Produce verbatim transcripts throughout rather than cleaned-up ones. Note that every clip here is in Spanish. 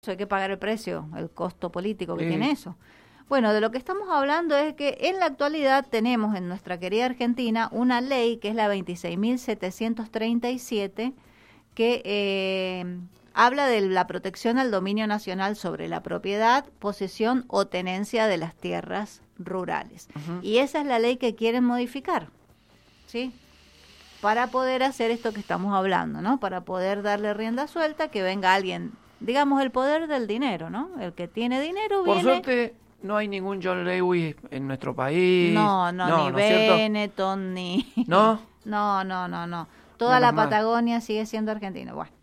hay que pagar el precio, el costo político que Sí. tiene eso. Bueno, de lo que estamos hablando es que en la actualidad tenemos en nuestra querida Argentina una ley que es la veintiséis mil setecientos treinta y siete que eh, habla de la protección al dominio nacional sobre la propiedad, posesión o tenencia de las tierras rurales. Ujú. Y esa es la ley que quieren modificar, ¿sí? Para poder hacer esto que estamos hablando, ¿no? Para poder darle rienda suelta, que venga alguien, digamos, el poder del dinero, ¿no? El que tiene dinero Por viene... suerte no hay ningún John Lewis en nuestro país. No, no, ni ¿no es cierto? Benetton, ni... ¿No? No, no, no, no. Toda Menos la mal. Patagonia sigue siendo argentina. Bueno,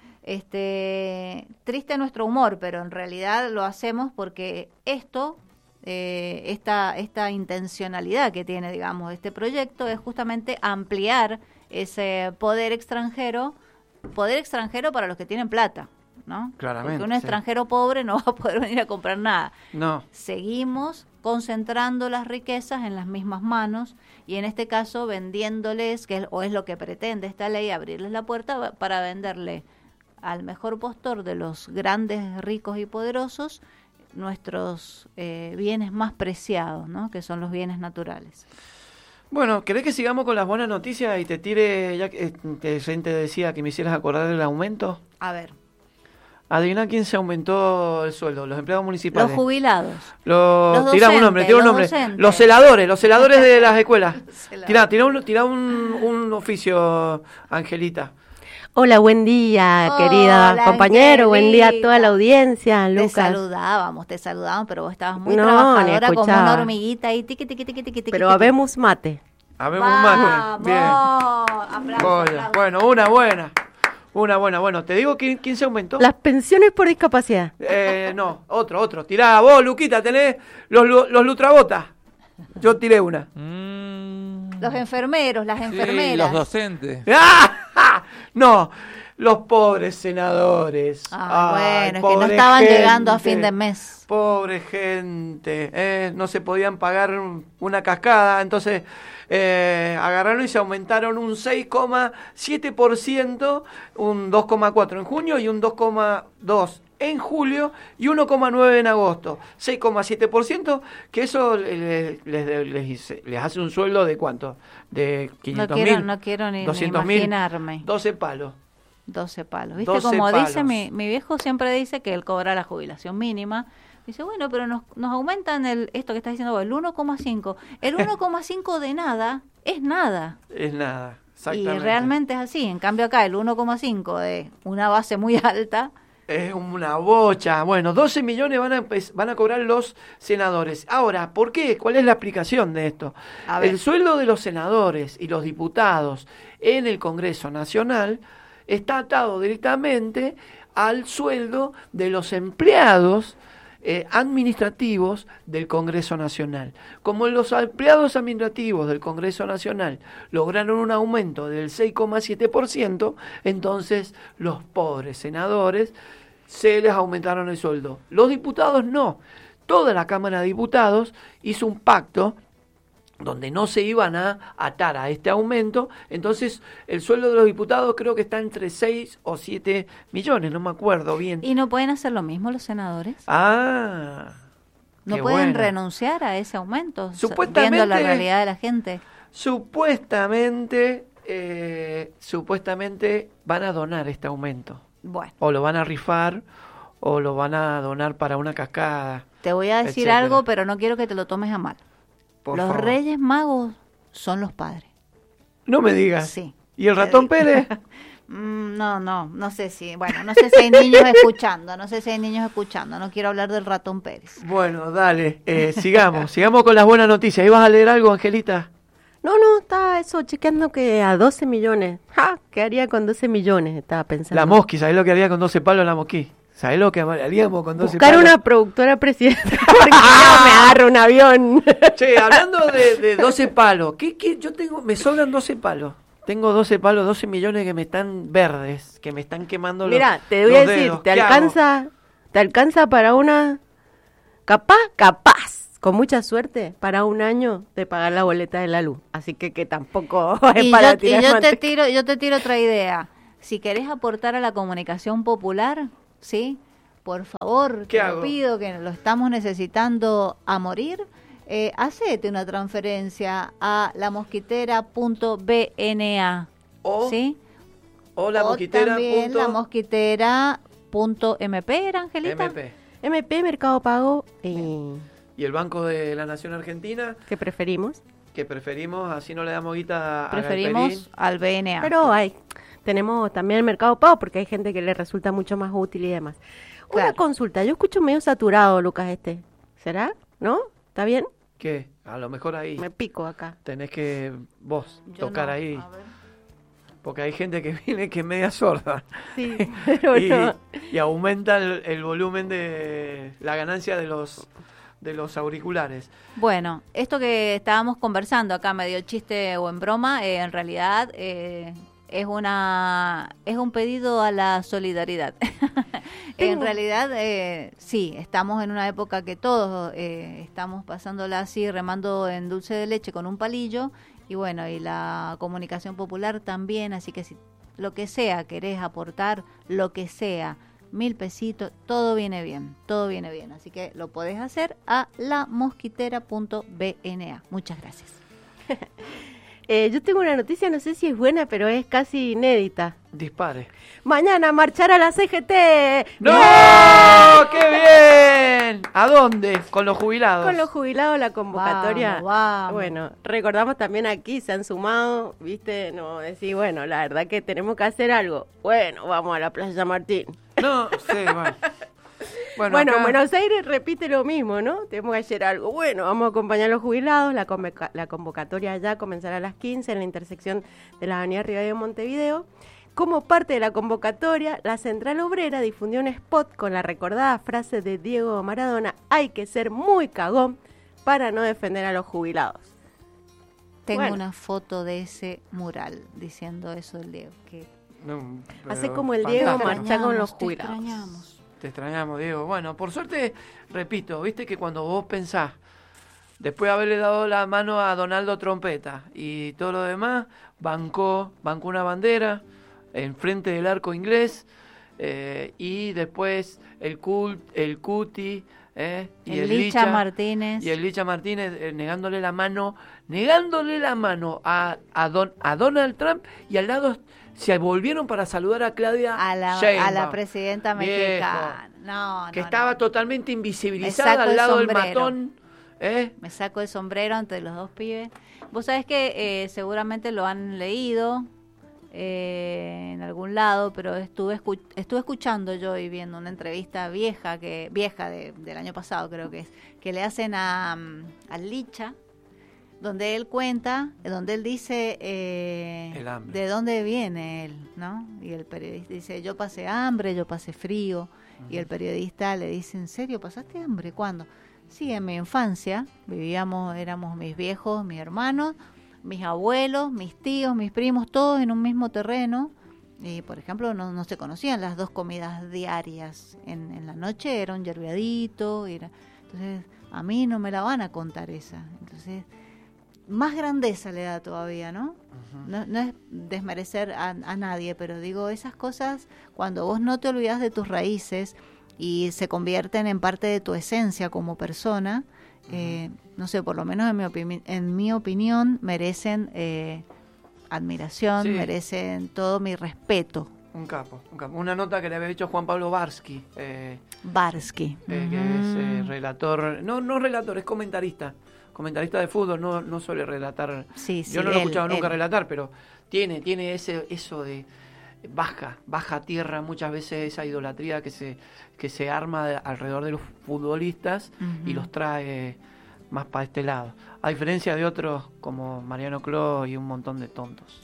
este, triste nuestro humor, pero en realidad lo hacemos porque esto, eh, esta, esta intencionalidad que tiene, digamos, este proyecto es justamente ampliar ese poder extranjero, poder extranjero para los que tienen plata, ¿no? Claramente, Porque un sí. extranjero pobre no va a poder venir a comprar nada. No. Seguimos concentrando las riquezas en las mismas manos y en este caso vendiéndoles, que es, o es lo que pretende esta ley, abrirles la puerta para venderle al mejor postor de los grandes, ricos y poderosos nuestros eh, bienes más preciados, ¿no? Que son los bienes naturales. Bueno, ¿querés que sigamos con las buenas noticias y te tire, ya que eh, te decía que me hicieras acordar del aumento? A ver, Adivina quién se aumentó el sueldo, los empleados municipales. los jubilados. Los, Los tirá un docentes, nombre, tira un los nombre. docentes. Los celadores, los celadores de las escuelas. Celadores. Tirá, tirá un, tirá un, un oficio, Angelita. Hola, buen día, Hola, querida compañero, buen día a toda Angelita. la audiencia, Te Lucas. saludábamos, te saludábamos, pero vos estabas muy No, trabajadora ni como una escuchaba. hormiguita ahí, tiqui, tiqui, tiqui, tiqui, tiqui, Pero tiqui. habemos mate. Habemos un mate. Bien. Vamos, aplausos, Bueno, aplausos. bueno, una buena. Una buena, bueno, te digo quién, quién se aumentó. Las pensiones por discapacidad. Eh, no, otro, otro. Tirá, vos, Luquita, tenés los, lu- los lutrabotas. Yo tiré una. Mm, Los enfermeros, las sí, enfermeras. los docentes. ¡Ah! No, los pobres senadores. Ah, Ay, bueno, es que no pobre estaban gente. llegando a fin de mes. Pobre gente, eh, no se podían pagar un- una cascada, entonces eh, agarraron y se aumentaron un seis coma siete por ciento, un dos coma cuatro por ciento en junio y un dos coma dos por ciento en julio y uno coma nueve por ciento en agosto. seis coma siete por ciento, que eso les, les, les- les hace un sueldo de ¿cuánto? De No quinientos quiero, mil, no quiero ni, ni doscientos mil, imaginarme. doce palos. doce palos. ¿Viste? doce Como palos. dice mi, mi viejo, siempre dice que él cobra la jubilación mínima. Dice, bueno, pero nos, nos aumentan el esto que estás diciendo vos, el uno coma cinco. El uno coma cinco de nada es nada. Es nada, Y exactamente. realmente es así. En cambio acá el uno coma cinco de una base muy alta. Es una bocha. Bueno, doce millones van a, empe- van a cobrar los senadores. Ahora, ¿por qué? ¿Cuál es la explicación de esto? A ver. El sueldo de los senadores y los diputados en el Congreso Nacional está atado directamente al sueldo de los empleados eh, administrativos del Congreso Nacional. Como los empleados administrativos del Congreso Nacional lograron un aumento del seis coma siete por ciento, entonces los pobres senadores se les aumentaron el sueldo. Los diputados no. Toda la Cámara de Diputados hizo un pacto donde no se iban a atar a este aumento, entonces el sueldo de los diputados creo que está entre seis o siete millones, no me acuerdo bien. ¿Y no pueden hacer lo mismo los senadores? Ah, ¿No qué pueden bueno. renunciar a ese aumento? Supuestamente- Viendo la realidad de la gente. Supuestamente, eh, supuestamente van a donar este aumento, Bueno, o lo van a rifar, o lo van a donar para una cascada. te voy a decir etcétera. algo, pero no quiero que te lo tomes a mal. Por Los favor. Reyes Magos son los padres. No me digas. Sí. ¿Y el ratón Pérez? Mm, No, no, no sé si, bueno, no sé si hay niños escuchando, no sé si hay niños escuchando, no quiero hablar del ratón Pérez. Bueno, dale, eh, sigamos, sigamos con las buenas noticias. ¿Ibas a leer algo, Angelita? No, no, estaba eso, chequeando que a doce millones. ¡Ja! ¿Qué haría con doce millones? Estaba pensando. La mosqui, ¿sabés lo que haría con doce palos la mosqui? ¿Sabés lo que haríamos con doce Buscar palos? una productora presidenta porque yo me agarro un avión. Che, hablando de, de doce palos, ¿qué, qué? Yo tengo, me sobran doce palos. Tengo doce palos, doce millones que me están verdes, que me están quemando los Mira, te voy a los decir, dedos. te ¿Qué hago? alcanza, te alcanza para una, capaz, capaz, con mucha suerte, para un año de pagar la boleta de la luz. Así que que tampoco es Y para yo, y tirar yo te manteca. tiro, yo te tiro otra idea. Si querés aportar a la comunicación popular, ¿sí? por favor, ¿Qué te hago? lo pido, que lo estamos necesitando a morir, eh, hacete una transferencia a la mosquitera punto b n a. O, ¿Sí? o la o mosquitera. también punto la mosquitera punto m p, ¿era, Angelita? M P. M P, Mercado Pago, y Y el Banco de la Nación Argentina, que preferimos. que preferimos, así no le damos guita a Preferimos Galperín. al B N A. Pero hay, tenemos también el Mercado Pago porque hay gente que le resulta mucho más útil y demás. Una Claro. consulta, yo escucho medio saturado, Lucas, este. ¿Será? ¿No? ¿Está bien? ¿Qué? A lo mejor ahí Me pico acá. tenés que vos Yo tocar no. ahí, A ver. porque hay gente que viene que es media sorda. Sí, pero y, no. y aumenta el, el volumen de la ganancia de los de los auriculares. Bueno, esto que estábamos conversando acá, medio chiste o en broma, eh, en realidad eh, es una es un pedido a la solidaridad. En Tengo- realidad, eh, sí, estamos en una época que todos eh, estamos pasándola así, remando en dulce de leche con un palillo, y bueno, y la comunicación popular también, así que si lo que sea querés aportar, lo que sea, mil pesitos, todo viene bien, todo viene bien, así que lo podés hacer a la mosquitera punto b n a. Muchas gracias. Eh, yo tengo una noticia, no sé si es buena, pero es casi inédita. Dispare. Mañana marchará la C G T. ¡No! ¡Qué bien! ¿A dónde? Con los jubilados. Con los jubilados la convocatoria. Vamos, vamos. Bueno, recordamos también aquí, se han sumado, viste, no decir, bueno, la verdad que tenemos que hacer algo. Bueno, vamos a la Playa Martín. No, sí, bueno. Bueno, Bueno, acá- Buenos Aires repite lo mismo, ¿no? Tenemos que hacer algo. Bueno, vamos a acompañar a los jubilados. La, convoca- la convocatoria ya comenzará a las quince en la intersección de la avenida Rivadavia y Montevideo. Como parte de la convocatoria, la Central Obrera difundió un spot con la recordada frase de Diego Maradona: hay que ser muy cagón para no defender a los jubilados. Tengo Bueno. una foto de ese mural diciendo eso del Diego. Que No, Hace pero como el Diego fantástico. marcha con los te jubilados. extrañamos. Te extrañamos, Diego. Bueno, por suerte, repito, viste que cuando vos pensás, después de haberle dado la mano a Donaldo Trompeta y todo lo demás, bancó, bancó una bandera enfrente del arco inglés, eh, y después el cult, el Cuti, eh, y El el, Licha Martínez. y el Licha Martínez eh, negándole la mano, negándole la mano a, a, Don, a Donald Trump, y al lado se volvieron para saludar a Claudia a la, a Sheinbaum. la presidenta Viejo. mexicana. No, no, que no. estaba totalmente Me invisibilizada saco al el lado del sombrero. matón. ¿eh? Me saco el sombrero ante los dos pibes. Vos sabés que eh, seguramente lo han leído eh, en algún lado, pero estuve escu- estuve escuchando yo y viendo una entrevista vieja que vieja de- del año pasado, creo que es, que le hacen a, mm, a Licha, donde él cuenta, donde él dice eh, El hambre. de dónde viene él, ¿no? Y el periodista dice, yo pasé hambre, yo pasé frío, y el periodista le dice, ¿en serio pasaste hambre? ¿Cuándo? Sí, en mi infancia vivíamos, éramos mis viejos, mis hermanos, mis abuelos, mis tíos, mis primos, todos en un mismo terreno. Y, por ejemplo, no, no se conocían las dos comidas diarias. En, en la noche era un yerbeadito. Era, entonces, a mí no me la van a contar esa. Entonces, más grandeza le da todavía, ¿no? No, no es desmerecer a, a nadie, pero digo, esas cosas, cuando vos no te olvidas de tus raíces y se convierten en parte de tu esencia como persona, eh, no sé, por lo menos en mi, opini- en mi opinión, merecen eh, admiración, Sí. merecen todo mi respeto. Un capo, un capo. Una nota que le había hecho Juan Pablo Barsky, eh, Barsky. eh, que es eh, relator, no no relator, es comentarista. Comentarista de fútbol, no, no suele relatar. Sí, sí, Yo no lo he él, escuchado nunca él. relatar, pero tiene, tiene ese, eso de baja, baja tierra, muchas veces esa idolatría que se, que se arma de- alrededor de los futbolistas y Ujú. los trae más para este lado. A diferencia de otros como Mariano Clos y un montón de tontos.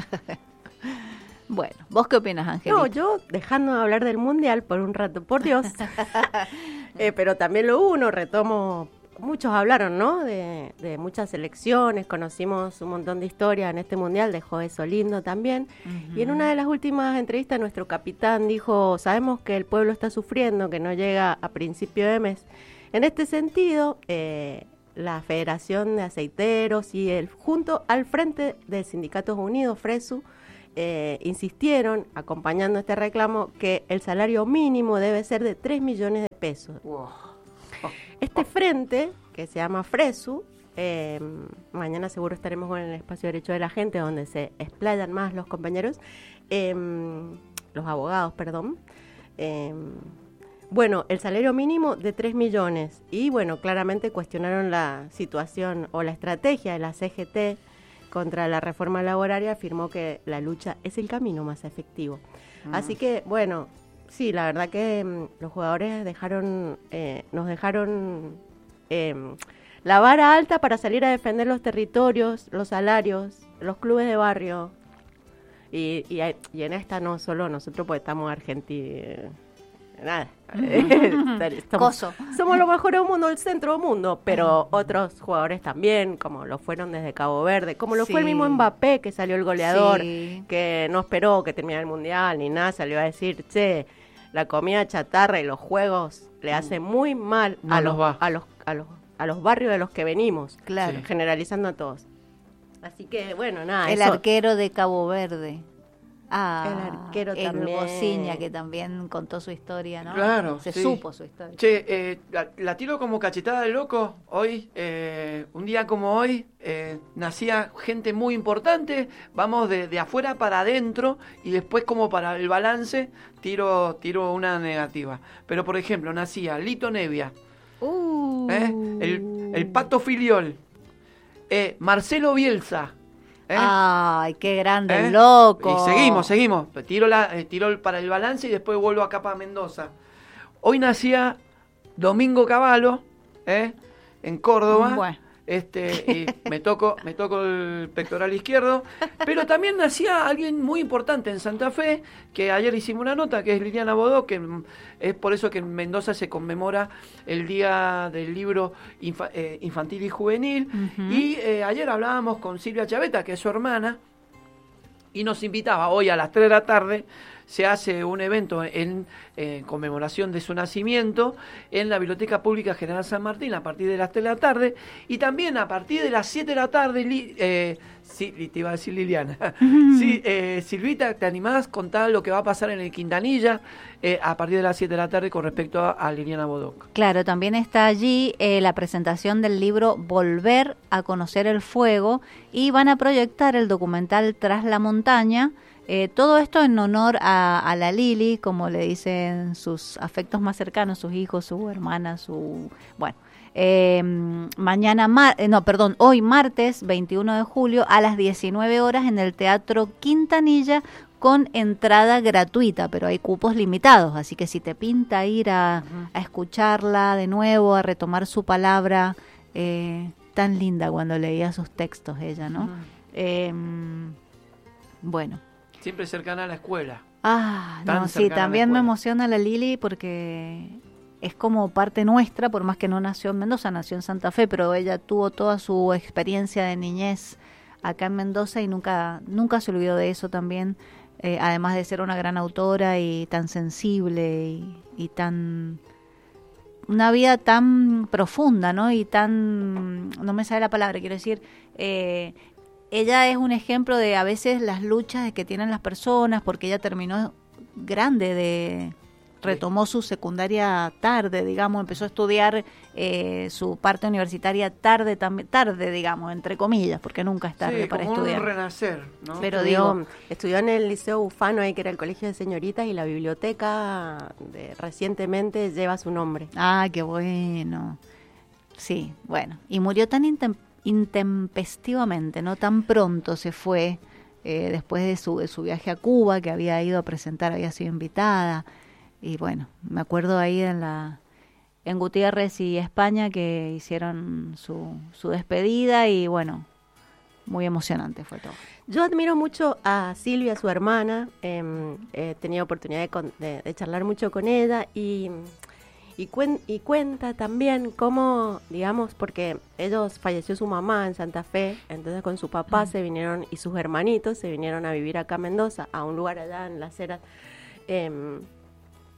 Bueno, ¿vos qué opinas, Angelita? No, yo dejando de hablar del mundial por un rato, por Dios. Eh, pero también lo uno, retomo, muchos hablaron, ¿no? De, de muchas selecciones, conocimos un montón de historias en este mundial, dejó eso lindo también. Y en una de las últimas entrevistas nuestro capitán dijo, sabemos que el pueblo está sufriendo, que no llega a principio de mes. En este sentido, eh, la Federación de Aceiteros y el junto al Frente de Sindicatos Unidos, FRESU, eh, insistieron, acompañando este reclamo, que el salario mínimo debe ser de tres millones de pesos. Wow. Este frente, que se llama FRESU, eh, mañana seguro estaremos con el espacio de derecho de la gente, donde se explayan más los compañeros, eh, los abogados, perdón. Eh, bueno, el salario mínimo de tres millones. Y bueno, claramente cuestionaron la situación o la estrategia de la C G T contra la reforma laboral, afirmó que la lucha es el camino más efectivo. Mm. Así que, bueno, sí, la verdad que mm, los jugadores dejaron, eh, nos dejaron eh, la vara alta para salir a defender los territorios, los salarios, los clubes de barrio. Y, y, y en esta no solo nosotros, pues estamos argentinos. Nada. somos, somos lo mejor del mundo, el centro del mundo, pero otros jugadores también, como lo fueron desde Cabo Verde, como lo sí. fue el mismo Mbappé, que salió el goleador, sí. que no esperó que terminara el mundial ni nada, salió a decir, che, la comida chatarra y los juegos le hacen muy mal no a, los, va. a los a los a los barrios de los que venimos, claro, sí. generalizando a todos. Así que bueno, nada. El eso. arquero de Cabo Verde. Ah, el arquero el también. Bociña, que también contó su historia, ¿no? Claro, Se sí. supo su historia. Che, eh, la, la tiro como cachetada de loco. Hoy, eh, un día como hoy, eh, nacía gente muy importante. Vamos de, de afuera para adentro y después como para el balance tiro, tiro una negativa. Pero por ejemplo, nacía Lito Nevia, uh. ¿eh? el, el Pato Filiol, eh, Marcelo Bielsa. ¿Eh? Ay, qué grande, ¿Eh? el loco. Y seguimos, seguimos. Tiro, la, eh, tiro para el balance y después vuelvo acá para Mendoza. Hoy nacía Domingo Cavallo, ¿eh? en Córdoba. Bueno. Este, y me toco, me toco el pectoral izquierdo. Pero también nacía alguien muy importante en Santa Fe, que ayer hicimos una nota, que es Liliana Bodó, que es por eso que en Mendoza se conmemora el Día del Libro infa, eh, Infantil y Juvenil. Uh-huh. Y eh, ayer hablábamos con Silvia Chaveta, que es su hermana, y nos invitaba hoy a las tres de la tarde. Se hace un evento en eh, conmemoración de su nacimiento en la Biblioteca Pública General San Martín a partir de las tres de la tarde, y también a partir de las siete de la tarde, li, eh, sí, te iba a decir Liliana, sí, eh, Silvita, ¿te animás a contar lo que va a pasar en el Quintanilla eh, a partir de las siete de la tarde con respecto a, a Liliana Bodoc? Claro, también está allí eh, la presentación del libro Volver a conocer el fuego, y van a proyectar el documental Tras la montaña. Eh, todo esto en honor a, a la Lili, como le dicen sus afectos más cercanos, sus hijos, su hermana, su... Bueno, eh, mañana, mar, eh, no, perdón, hoy martes veintiuno de julio a las diecinueve horas en el Teatro Quintanilla, con entrada gratuita, pero hay cupos limitados, así que si te pinta ir a, uh-huh. a escucharla de nuevo, a retomar su palabra, eh, tan linda cuando leía sus textos ella, ¿no? Uh-huh. eh, bueno. Siempre cercana a la escuela. Ah, no, sí, también me emociona la Lili porque es como parte nuestra, por más que no nació en Mendoza, nació en Santa Fe, pero ella tuvo toda su experiencia de niñez acá en Mendoza y nunca, nunca se olvidó de eso también, eh, además de ser una gran autora y tan sensible y, y tan... una vida tan profunda, ¿no? Y tan... no me sale la palabra, quiero decir... Eh, ella es un ejemplo de a veces las luchas que tienen las personas, porque ella terminó grande, de retomó su secundaria tarde, digamos, empezó a estudiar eh, su parte universitaria tarde, también tarde, digamos, entre comillas, porque nunca es tarde sí, para como estudiar. Un renacer, ¿no? Pero estudió, digo, estudió en el Liceo Bufano, ahí que era el colegio de señoritas, y la biblioteca de, recientemente lleva su nombre. Ah, qué bueno. Sí, bueno, y murió tan intempestivamente. intempestivamente, no tan pronto se fue, eh, después de su, de su viaje a Cuba, que había ido a presentar, había sido invitada, y bueno, me acuerdo ahí en la en Gutiérrez y España que hicieron su, su despedida, y bueno, muy emocionante fue todo. Yo admiro mucho a Silvia, su hermana, eh, he tenido oportunidad de, con, de, de charlar mucho con ella, y... Y, cuen, y cuenta también cómo, digamos, porque ellos falleció su mamá en Santa Fe, entonces con su papá mm. se vinieron, y sus hermanitos se vinieron a vivir acá a Mendoza, a un lugar allá en Las Heras. Eh,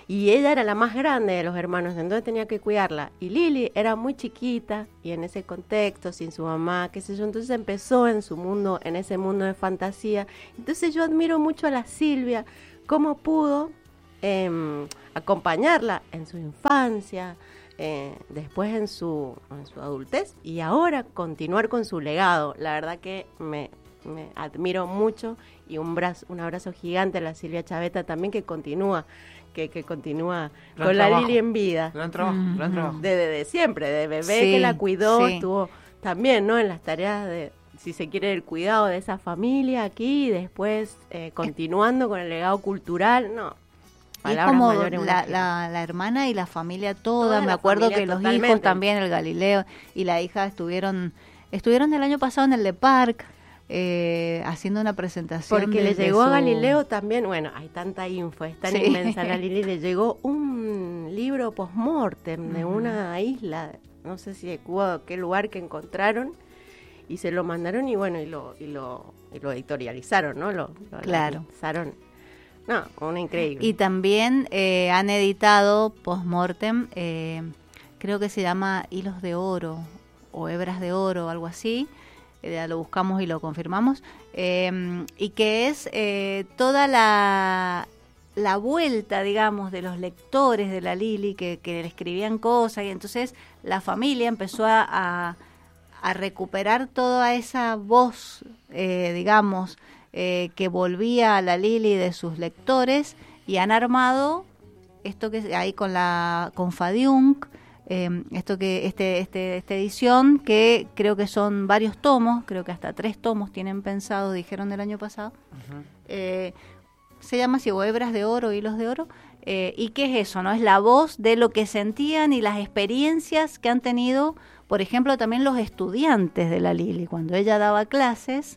y ella era la más grande de los hermanos, entonces tenía que cuidarla. Y Lili era muy chiquita y en ese contexto, sin su mamá, qué sé yo, entonces empezó en su mundo, en ese mundo de fantasía. Entonces yo admiro mucho a la Silvia, cómo pudo eh, acompañarla en su infancia, eh, después en su, en su adultez y ahora continuar con su legado. La verdad que me, me admiro mucho y un, brazo, un abrazo gigante a la Silvia Chaveta también que continúa. Que, que continúa Gran con trabajo. la Lili en vida. Gran trabajo, Mm, gran trabajo. Desde de siempre, de bebé Sí, que la cuidó, sí. estuvo también, ¿no? En las tareas de, si se quiere, el cuidado de esa familia aquí y después eh, continuando con el legado cultural, no. Y es Palabras como mayores, una la, gira. la, la hermana y la familia toda. Toda Me la acuerdo familia que los totalmente. hijos también, el Galileo y la hija estuvieron estuvieron el año pasado en el Le Parc eh, haciendo una presentación. Porque de- le de llegó a su- Galileo también, bueno, hay tanta info, es tan Sí. inmensa la Lili, le llegó un libro post-mortem de Ujú. una isla, no sé si de Cuba, qué lugar que encontraron, y se lo mandaron y bueno, y lo, y lo, y lo editorializaron, ¿no? Lo, lo Claro. lanzaron. No, una increíble. Y también eh, han editado post-mortem, eh, creo que se llama Hilos de Oro o Hebras de Oro, algo así. Eh, ya lo buscamos y lo confirmamos. Eh, y que es eh, toda la, la vuelta, digamos, de los lectores de la Lili que, que le escribían cosas. Y entonces la familia empezó a, a, a recuperar toda esa voz, eh, digamos, Eh, que volvía a la Lili de sus lectores y han armado esto que ahí con la con Fadiunk, eh, esto que este este esta edición que creo que son varios tomos, creo que hasta tres tomos tienen pensado, dijeron el año pasado. Ujú. Eh, se llama así, o Hebras de Oro, Hilos de Oro. Eh, ¿Y qué es eso? ¿No? Es la voz de lo que sentían y las experiencias que han tenido, por ejemplo, también los estudiantes de la Lili, cuando ella daba clases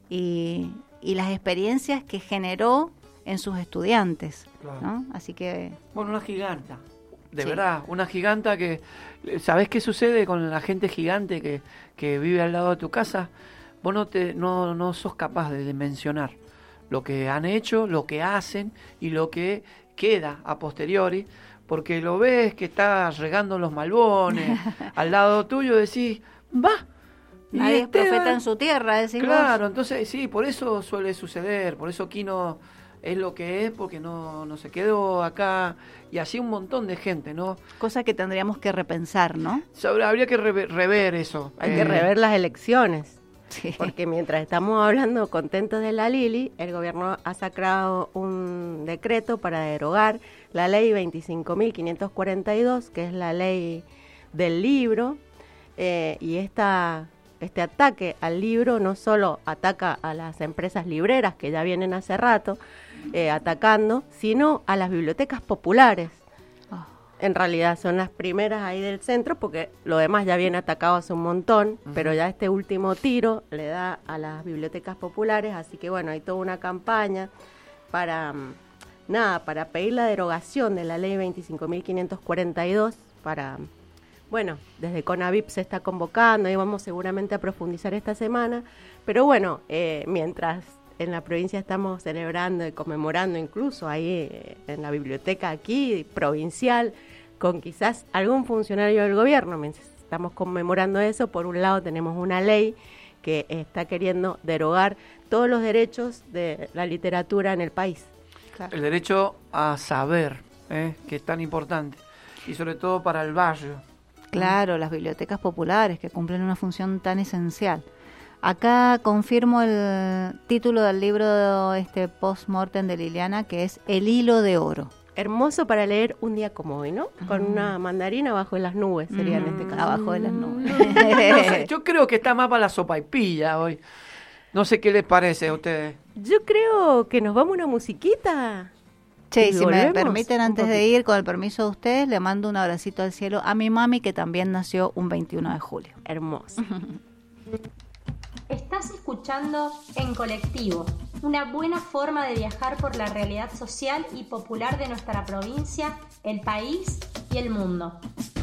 y, y las experiencias que generó en sus estudiantes, Claro. ¿no? Así que... Bueno, una giganta, de Sí. verdad, una giganta que... ¿Sabés qué sucede con la gente gigante que, que vive al lado de tu casa? Vos no, te, no, no sos capaz de mencionar lo que han hecho, lo que hacen y lo que queda a posteriori, porque lo ves que está regando los malbones al lado tuyo, decís, va. y Nadie es Esteban- profeta en su tierra, decís vos. Claro, entonces sí, por eso suele suceder, por eso Kino es lo que es, porque no, no se quedó acá, y así un montón de gente, ¿no? Cosa que tendríamos que repensar, ¿no? Sobre- habría que rever, rever eso. Hay eh, que rever las elecciones. Sí. Porque mientras estamos hablando contentos de la Lili, el gobierno ha sacado un decreto para derogar la ley veinticinco mil quinientos cuarenta y dos, que es la ley del libro, eh, y esta, este ataque al libro no solo ataca a las empresas libreras, que ya vienen hace rato eh, atacando, sino a las bibliotecas populares. Oh. En realidad son las primeras ahí del centro porque lo demás ya viene atacado hace un montón, Ujú. pero ya este último tiro le da a las bibliotecas populares, así que bueno, hay toda una campaña para, mm, nada, para pedir la derogación de la ley veinticinco mil quinientos cuarenta y dos, para, bueno, desde CONAVIP se está convocando y vamos seguramente a profundizar esta semana, pero bueno, eh, mientras en la provincia estamos celebrando y conmemorando incluso ahí eh, en la biblioteca aquí, provincial, con quizás algún funcionario del gobierno. Mientras estamos conmemorando eso, por un lado tenemos una ley que está queriendo derogar todos los derechos de la literatura en el país. Claro. El derecho a saber, ¿eh? Que es tan importante, y sobre todo para el barrio. Claro, las bibliotecas populares que cumplen una función tan esencial. Acá confirmo el título del libro este post-mortem de Liliana, que es El Hilo de Oro. Hermoso para leer un día como hoy, ¿no? Con una mandarina bajo las nubes, sería en este caso. Abajo de las nubes. No sé, yo creo que está más para la sopaipilla hoy. No sé qué les parece a ustedes. Yo creo que nos vamos a una musiquita. Che, ¿Y si me volvemos? permiten, Un antes de poquito. ir, con el permiso de ustedes, le mando un abracito al cielo a mi mami, que también nació un veintiuno de julio. Hermoso. Estás escuchando En Colectivo, una buena forma de viajar por la realidad social y popular de nuestra provincia, el país y el mundo.